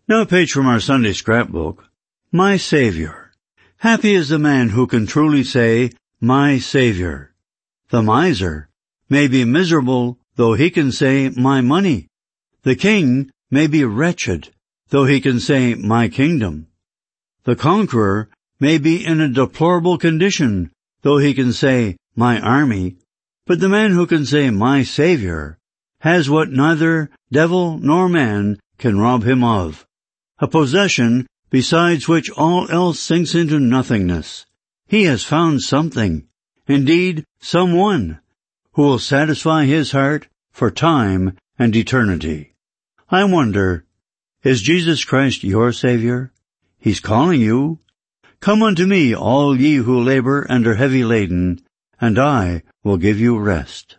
Now a page from our Sunday scrapbook. My Savior. Happy is the man who can truly say, My Savior. The miser may be miserable, though he can say, My money. The king may be wretched, though he can say, My kingdom. The conqueror may be in a deplorable condition, though he can say, My army. But the man who can say, My Savior, has what neither devil nor man can rob him of, a possession besides which all else sinks into nothingness. He has found something, indeed someone, who will satisfy his heart for time and eternity. I wonder, is Jesus Christ your Savior? He's calling you. Come unto me, all ye who labor and are heavy laden, and I will give you rest.